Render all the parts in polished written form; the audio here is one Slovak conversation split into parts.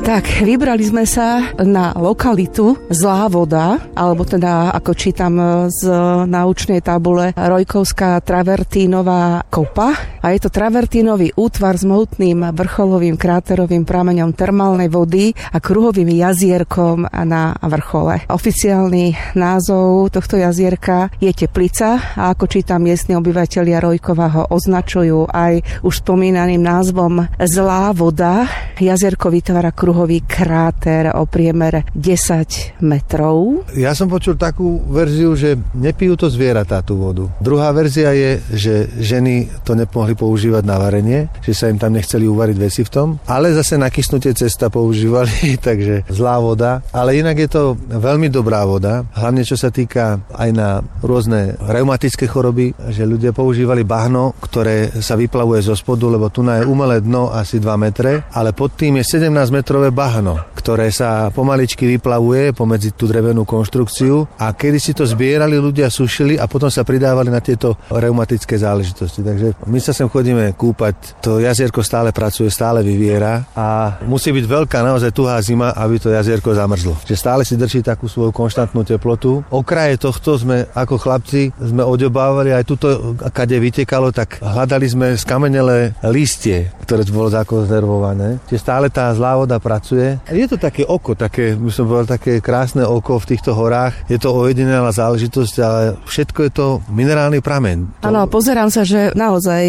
Tak, vybrali sme sa na lokalitu Zlá voda, alebo teda, ako čítam z naučnej tabule, Rojkovská travertínová kopa. A je to travertínový útvar s mohutným vrcholovým kráterovým prameňom termálnej vody a kruhovým jazierkom na vrchole. Oficiálny názov tohto jazierka je Teplica a ako čítam, miestni obyvatelia Rojkova ho označujú aj už spomínaným názvom Zlá voda. Jazierko vytvára kruhový kráter o priemere 10 metrov. Ja som počul takú verziu, že nepijú to zvieratá tú vodu. Druhá verzia je, že ženy to nemohli používať na varenie, že sa im tam nechceli uvariť veci v tom, ale zase na kysnutie cesta používali, takže zlá voda. Ale inak je to veľmi dobrá voda, hlavne čo sa týka aj na rôzne reumatické choroby, že ľudia používali bahno, ktoré sa vyplavuje zo spodu, lebo tu je umelé dno asi 2 metre, ale pod tým je 17-metrové bahno, ktoré sa pomaličky vyplavuje pomedzi tú drevenú konštrukciu a kedy si to zbierali, ľudia sušili a potom sa pridávali na tieto reumatické záležitosti. Takže my sa sem chodíme kúpať, to jazierko stále pracuje, stále vyviera a musí byť veľká naozaj tuhá zima, aby to jazierko zamrzlo. Že stále si drží takú svoju konštantnú teplotu. Okraje tohto sme ako chlapci sme odobávali aj tuto, kade vytekalo, tak hľadali sme skamenelé listie, ktoré bolo zakonzervované. Čiže stále tá zlá voda pracuje. Je to také oko, také, by som povedal, také krásne oko v týchto horách. Je to ojedinelá záležitosť, ale všetko je to minerálny prameň. Áno, pozerám sa, že naozaj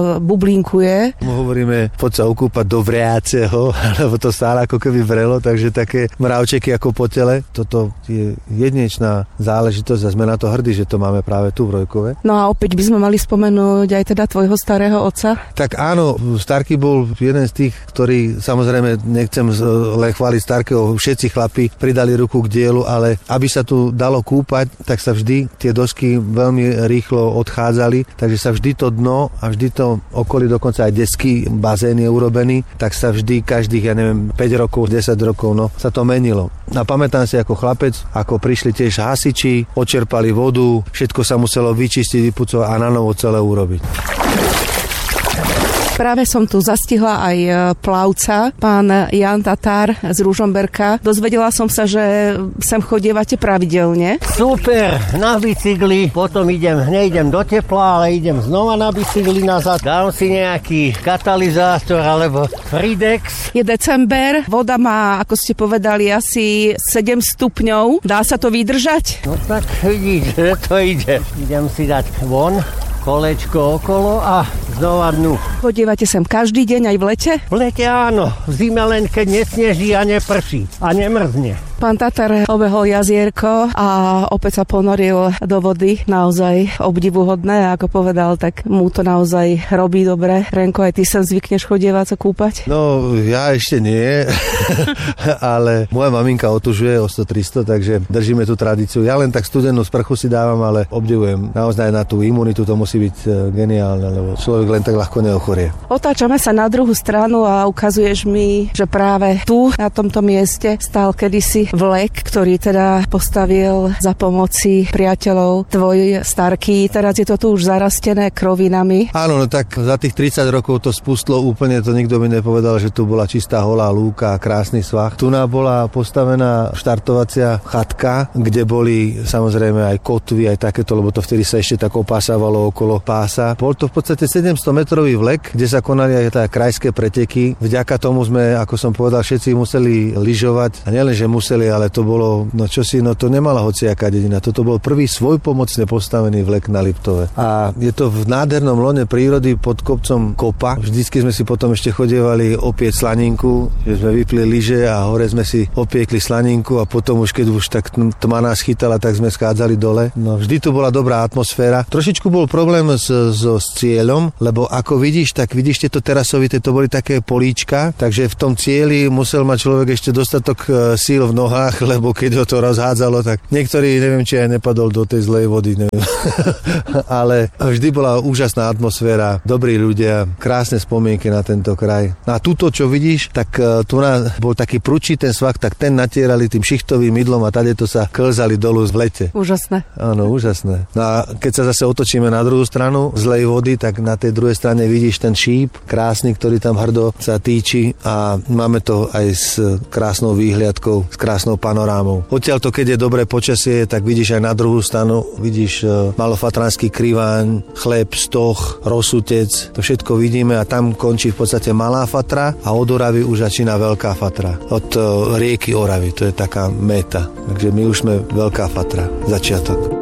bublinkuje. Hovoríme, poď sa okúpať do vriaceho, lebo to stále ako keby vrelo, takže také mravčeky ako po tele. Toto je jedinečná záležitosť a sme na to hrdí, že to máme práve tu v Rojkove. No a opäť by sme mali spomenúť aj teda tvojho starého otca. Tak áno, Starky bol jeden z tých, ktorí, samozrejme, nechcem len chváliť Starkého, všetci chlapi pridali ruku k dielu, ale aby sa tu dalo kúpať, tak sa vždy tie dosky veľmi rýchlo odchádzali, takže sa vždy to dno a vždy to okolí, dokonca aj desky, bazén je urobený, tak sa vždy každých, 5 rokov, 10 rokov, sa to menilo. A pamätám si ako chlapec, ako prišli tiež hasiči, odčerpali vodu, všetko sa muselo vyčistiť, vypucovať a na novo celé urobiť. Práve som tu zastihla aj plavca, pán Jan Tatár z Ružomberka. Dozvedela som sa, že sem chodievate pravidelne. Super, na bicykli, potom nejdem do tepla, ale idem znova na bicykli nazad. Dám si nejaký katalizátor alebo Fridex. Je december, voda má, ako ste povedali, asi 7 stupňov. Dá sa to vydržať? No tak vidíš, že to ide. Idem si dať von kolečko okolo a znova dnu. Chodievate sem každý deň aj v lete? V lete áno, v zime len keď nesneží a neprší a nemrzne. Pán Tatar obehol jazierko a opäť sa ponoril do vody. Naozaj obdivuhodné, ako povedal, tak mu to naozaj robí dobre. Renko, aj ty sa zvykneš chodievať sa kúpať? No, ja ešte nie, ale moja maminka otužuje o 100-300, takže držíme tú tradíciu. Ja len tak studenú sprchu si dávam, ale obdivujem naozaj na tú imunitu, to musí byť geniálne, lebo človek len tak ľahko neochorie. Otáčame sa na druhú stranu a ukazuješ mi, že práve tu, na tomto mieste, stál kedysi vlek, ktorý teda postavil za pomoci priateľov tvoj Starky. Teraz je to tu už zarastené krovinami. Áno, no tak za tých 30 rokov to spustlo úplne, to nikto by nepovedal, že tu bola čistá holá lúka a krásny svah. Tu bola postavená štartovacia chatka, kde boli samozrejme aj kotvy, aj takéto, lebo to vtedy sa ešte tak opásavalo okolo pása. Bol to v podstate 700-metrový vlek, kde sa konali aj teda krajské preteky. Vďaka tomu sme, ako som povedal, všetci museli lyžovať. A nielen, že museli, ale to bolo, to nemala hociaká dedina. Toto bol prvý svojpomocne postavený vlek na Liptove. A je to v nádhernom lone prírody pod kopcom Kopa. Vždycky sme si potom ešte chodievali opieť slaninku, že sme vypli lyže a hore sme si opiekli slaninku a potom už, keď už tak tma nás chytala, tak sme schádzali dole. No vždy tu bola dobrá atmosféra. Trošičku bol problém so cieľom, lebo ako vidíš, tak vidíš tieto terasovité, to boli také políčka, takže v tom cieli musel mať človek ešte dostatok síl v nohách, lebo keď ho to rozhádzalo, tak niektorý, neviem, či aj nepadol do tej zlej vody, neviem. Ale vždy bola úžasná atmosféra, dobrí ľudia, krásne spomienky na tento kraj. A tuto, čo vidíš, tak tu bol taký prudší ten svah, tak ten natierali tým šichtovým mydlom a tadeto sa klzali dolu v lete. Úžasné. Áno, úžasné. No a keď sa zase otočíme na druhú stranu zlej vody, tak na tej druhej strane vidíš ten šíp krásny, ktorý tam hrdo sa týči a máme to aj s krásnou výhliadkou, s krásnou panorámou. Odtiaľto, keď je dobré počasie, tak vidíš aj na druhú stranu, vidíš Malofatranský Kriváň, Chleb, Stoch, Rosutec, to všetko vidíme a tam končí v podstate Malá Fatra a od Oravy už začína Veľká Fatra. Od rieky Oravy, to je taká meta. Takže my už sme Veľká Fatra, začiatok.